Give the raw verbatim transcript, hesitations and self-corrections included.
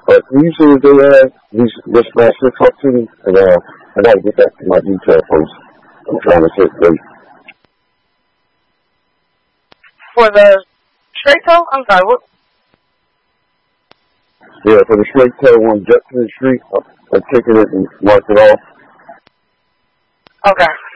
But can you see what they have? These, this man should talk to me, and uh, I gotta get back to my detail post. I'm trying to set date. For the straight toe? I'm sorry, what? Yeah, for the straight toe on Jefferson Street, I'm taking it and mark it off. Okay.